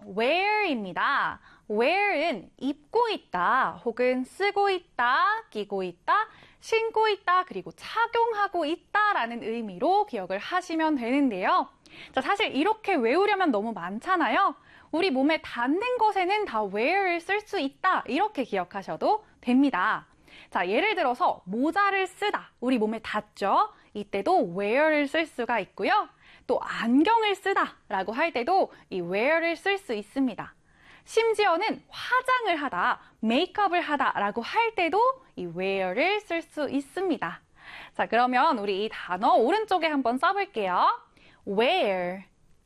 wear입니다. wear은 입고 있다, 혹은 쓰고 있다, 끼고 있다, 신고 있다, 그리고 착용하고 있다라는 의미로 기억을 하시면 되는데요. 자, 사실 이렇게 외우려면 너무 많잖아요. 우리 몸에 닿는 것에는 다 wear을 쓸 수 있다, 이렇게 기억하셔도 됩니다. 자, 예를 들어서 모자를 쓰다, 우리 몸에 닿죠? 이때도 wear를 쓸 수가 있고요. 또 안경을 쓰다 라고 할 때도 이 wear를 쓸 수 있습니다. 심지어는 화장을 하다, 메이크업을 하다 라고 할 때도 이 wear를 쓸 수 있습니다. 자, 그러면 우리 이 단어 오른쪽에 한번 써볼게요. wear,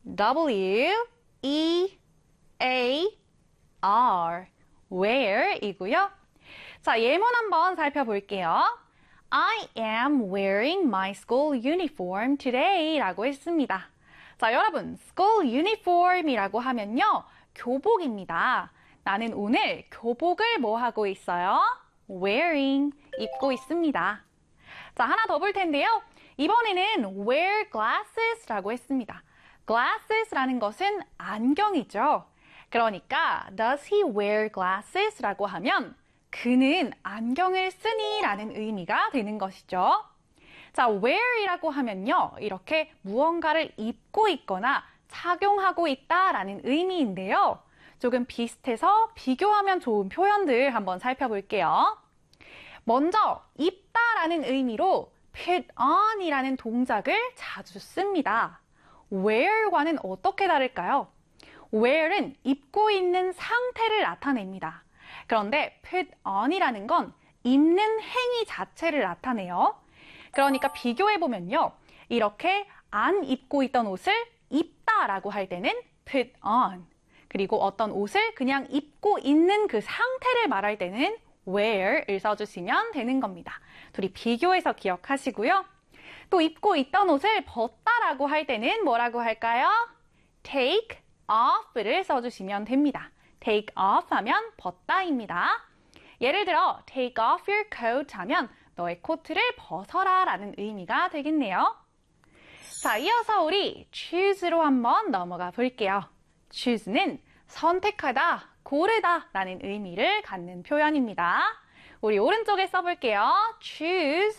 W-E-A-R, wear 이고요. 자, 예문 한번 살펴볼게요. I am wearing my school uniform today 라고 했습니다. 자, 여러분, school uniform이라고 하면요, 교복입니다. 나는 오늘 교복을 뭐 하고 있어요? wearing, 입고 있습니다. 자, 하나 더 볼 텐데요. 이번에는 wear glasses 라고 했습니다. glasses 라는 것은 안경이죠. 그러니까 does he wear glasses 라고 하면 그는 안경을 쓰니 라는 의미가 되는 것이죠. 자, wear이라고 하면요, 이렇게 무언가를 입고 있거나 착용하고 있다 라는 의미인데요. 조금 비슷해서 비교하면 좋은 표현들 한번 살펴볼게요. 먼저 입다 라는 의미로 put on 이라는 동작을 자주 씁니다. wear과는 어떻게 다를까요? wear은 입고 있는 상태를 나타냅니다. 그런데 put on이라는 건 입는 행위 자체를 나타내요. 그러니까 비교해보면요, 이렇게 안 입고 있던 옷을 입다라고 할 때는 put on, 그리고 어떤 옷을 그냥 입고 있는 그 상태를 말할 때는 wear을 써주시면 되는 겁니다. 둘이 비교해서 기억하시고요. 또 입고 있던 옷을 벗다라고 할 때는 뭐라고 할까요? take off를 써주시면 됩니다. take off 하면 벗다입니다. 예를 들어 take off your coat 하면 너의 코트를 벗어라 라는 의미가 되겠네요. 자, 이어서 우리 choose로 한번 넘어가 볼게요. choose는 선택하다, 고르다 라는 의미를 갖는 표현입니다. 우리 오른쪽에 써볼게요. choose,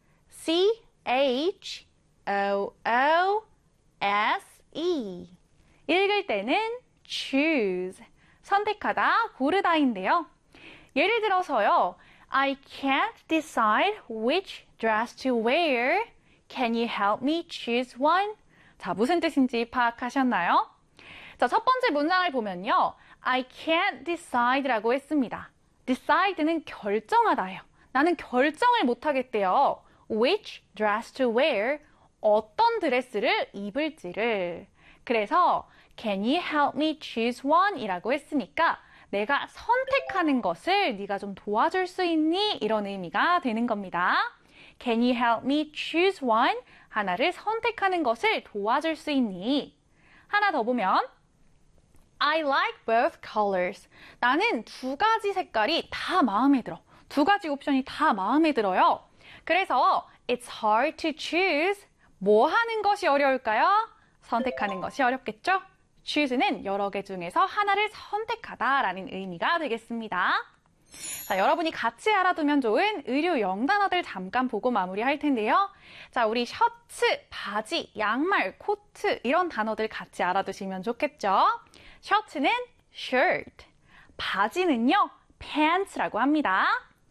C-H-O-O-S-E. 읽을 때는 choose, 선택하다, 고르다인데요. 예를 들어서요, I can't decide which dress to wear. Can you help me choose one? 자, 무슨 뜻인지 파악하셨나요? 자, 첫 번째 문장을 보면요, I can't decide라고 했습니다. decide는 결정하다예요. 나는 결정을 못하겠대요. which dress to wear, 어떤 드레스를 입을지를. 그래서 Can you help me choose one? 이라고 했으니까 내가 선택하는 것을 네가 좀 도와줄 수 있니? 이런 의미가 되는 겁니다. Can you help me choose one? 하나를 선택하는 것을 도와줄 수 있니? 하나 더 보면 I like both colors. 나는 두 가지 색깔이 다 마음에 들어. 두 가지 옵션이 다 마음에 들어요. 그래서 It's hard to choose. 뭐 하는 것이 어려울까요? 선택하는 것이 어렵겠죠? choose는 여러 개 중에서 하나를 선택하다 라는 의미가 되겠습니다. 자, 여러분이 같이 알아두면 좋은 의류 영단어들 잠깐 보고 마무리할 텐데요. 자, 우리 셔츠, 바지, 양말, 코트 이런 단어들 같이 알아두시면 좋겠죠. 셔츠는 shirt, 바지는요 pants라고 합니다.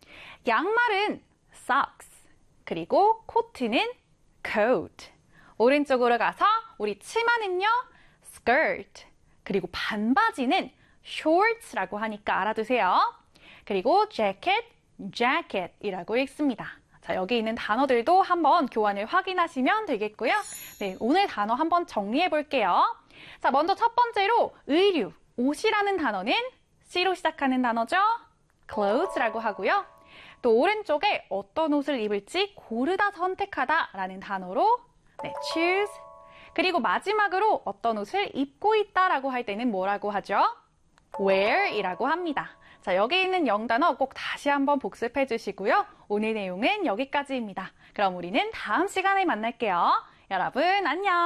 양말은 socks, 그리고 코트는 coat. 오른쪽으로 가서 우리 치마는요 skirt, 그리고 반바지는 shorts라고 하니까 알아두세요. 그리고 jacket, jacket이라고 읽습니다. 자, 여기 있는 단어들도 한번 교환을 확인하시면 되겠고요. 네, 오늘 단어 한번 정리해 볼게요. 자, 먼저 첫 번째로 의류, 옷이라는 단어는 C로 시작하는 단어죠. clothes라고 하고요. 또 오른쪽에 어떤 옷을 입을지 고르다, 선택하다 라는 단어로 네, choose. 그리고 마지막으로 어떤 옷을 입고 있다라고 할 때는 뭐라고 하죠? wear이라고 합니다. 자, 여기 있는 영단어 꼭 다시 한번 복습해 주시고요. 오늘 내용은 여기까지입니다. 그럼 우리는 다음 시간에 만날게요. 여러분, 안녕!